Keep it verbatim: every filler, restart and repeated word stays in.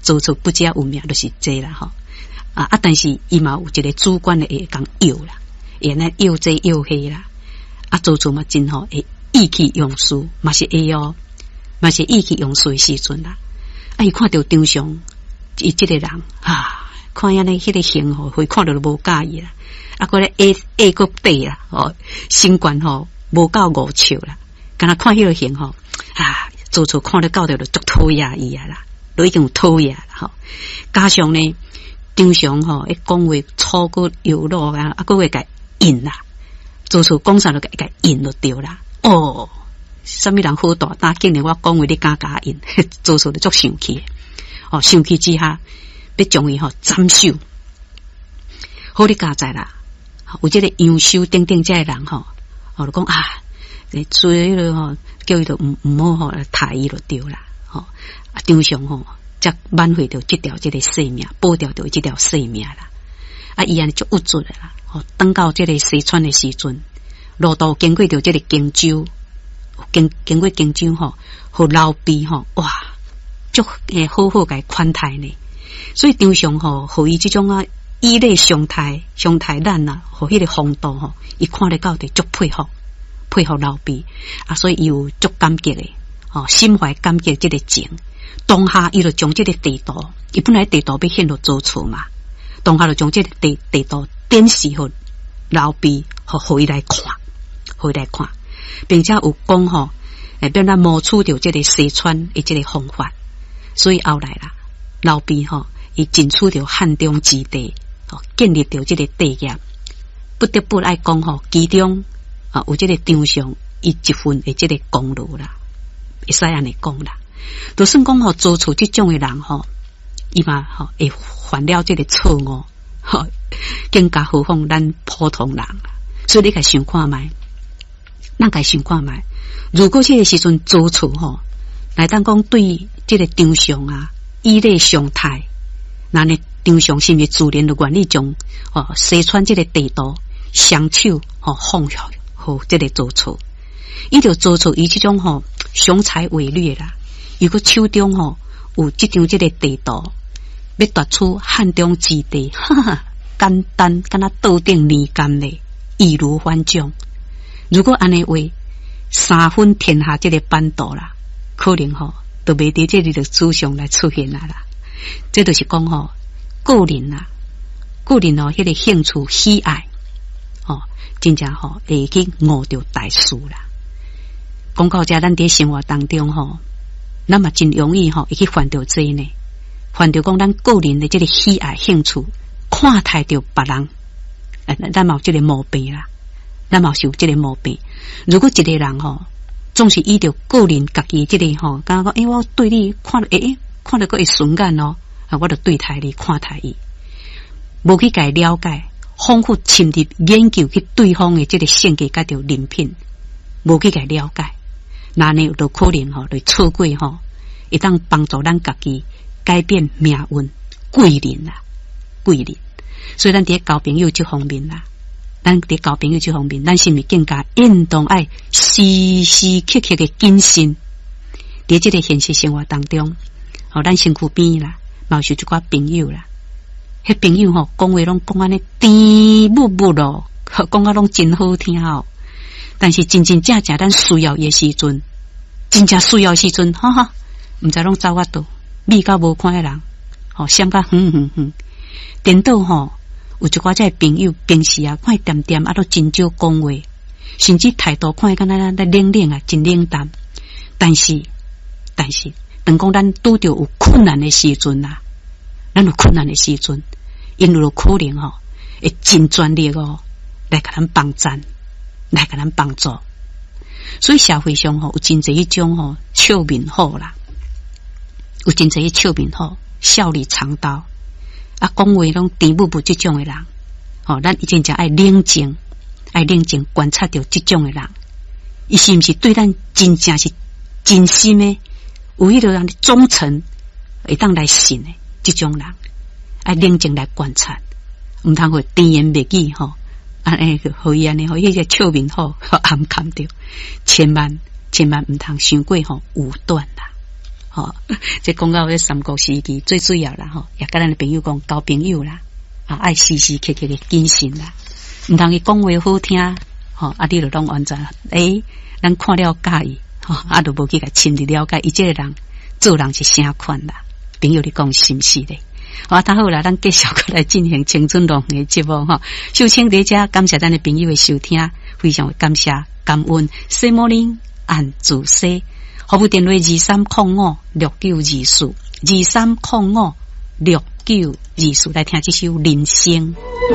做出不加有名就是这啦吼。啊啊，但是伊嘛有一个主观的会讲要啦，会那要这要迄啦。啊，做出嘛真吼会意气用事，嘛是会哦，嘛是意气用事的时阵啦。啊，伊看到张上伊这个人啊，看样咧迄个形吼，会看到都无介意啦。啊，个咧 A A 个底啦，哦，身管吼无够五尺啦，敢若看迄个形吼啊，做出看得到着就足讨厌伊啊啦，都已经有讨厌啦吼。加上呢，张上吼一讲话粗个有落啊，啊个会甲引啦，做出讲啥就甲甲引就对啦。哦，什么人好大胆，竟然我讲话你敢甲引，做出就足生气。哦，生气之下，要将伊吼斩首。好你加在啦。有这个杨修等等这个人吼，哦，就讲啊，所以了吼，叫伊就唔唔好吼杀伊就对啦，吼啊，张上吼，则挽回到这条这个性命，保掉到这条性命啦。啊，伊安尼就有准的啦。吼，等到这个西川的时阵，路途经过到这个荆州，经经过荆州吼，和老毕吼，哇，足诶好好甲款待呢。所以张上吼，互伊这种啊。以类相态相态咱啊，和迄个风度吼，伊看得到的足配合，配合老毕啊，所以伊有足感激的，哦，心怀感激这个情。当下伊就将这个地图，伊本来地图要献落做错嘛，当下就将这个地地图展示互老毕，互互伊来看，互伊来看，并且有讲吼，诶，变咱谋取着这个西川的这个方法，所以后来啦，老毕吼，伊进取着汉中之地。哦，建立到这个地业，不得不爱讲吼，其中啊有这个张上伊一份的这个功劳啦，会使安尼讲啦。就算讲吼做出这种的人吼，伊嘛吼会犯了这个错误，吼更加何况咱普通人啦。所以你该想看卖，咱该想看卖。如果这个时阵做错吼，来当讲对这个张上啊，以类相态，那呢？张上是毋是自然就愿意将哦西川这个地图双手哦放下，和这个做错，伊就做错伊这种吼雄才伟略啦。如果手中吼有这张这个地图，要夺出汉中之地，哈哈，简单敢若倒顶泥干嘞，易如反掌。如果安尼话，三分天下这个版图啦，可能吼都袂伫这里的主上来出现啦啦。这就是讲吼。个人啊，个人哦，迄个兴趣喜爱哦，真正吼会去悟到大事啦。讲到这，咱伫生活当中吼，咱嘛真容易吼会去犯到这呢，犯到讲咱个人的这个喜爱兴趣，看待着别人，呃，咱嘛有这个毛病啦，咱嘛有这个毛病。如果一个人吼，总是依着个人家己这个吼，刚刚讲，诶，我对你看，诶，看得个会顺眼哦。啊！我就对待你，看待伊，无去解了解，丰富深入研究去对方的这个性格甲着人品，无去解了解，那呢就可能吼，就错过吼，会当帮助咱家己改变命运，贵人啦，贵人。所以咱伫交朋友这方面啦，咱伫交朋友这方面，咱是毋是更加应当爱时时刻刻的谨慎？伫这个现实生活当中，哦，咱身躯边啦。嘛有一寡朋友啦，迄朋友吼讲话拢讲安尼甜蜜蜜咯，讲啊拢真好听哦。但是真真正正咱需要的时阵，真正需要的时阵，哈哈，毋知拢走我倒，美甲无看的人，吼闪甲远远远。颠倒吼，有一寡这朋友平时啊，看点点啊都真少讲话，甚至态度看敢若咱在冷冷啊，真冷淡。但是，但是。等讲咱拄着有困难的时阵啊，咱有困难的时阵，因有可能吼、哦，会真专力哦，来给咱帮咱，来给咱帮助。所以社会上吼、哦、有真侪一种吼、哦、笑面好啦，有真侪笑面好，笑里藏刀啊，讲话拢甜蜜蜜这种的人，哦，咱真正爱冷静，爱冷静观察到这种的人，伊是毋是对咱真正是真心的？有迄个人的忠诚，会当来信的这种人，爱冷静来观察，毋通会甜言蜜语吼，安尼互伊安尼吼，迄个笑面好，暗看着，千万千万毋通伤过吼武断啦。 吼、哦，这讲到迄三国时期最主要啦吼，也甲咱的朋友讲交朋友啦，啊爱时时刻刻的谨慎啦，毋通伊讲话好听，吼、哦，啊你就拢完全诶，咱看了介意，吼、哦，啊就无去甲深入了解伊这个人做人是啥款啦，朋友你讲是毋是咧？啊，太好啦，咱继续过来进行青春龙的节目吼，秀清在这感谢咱的朋友的收听，非常感谢感恩 ，Good morning， 按自西。服务电话二三零五六九二四二三零五六九二四来听这首人生。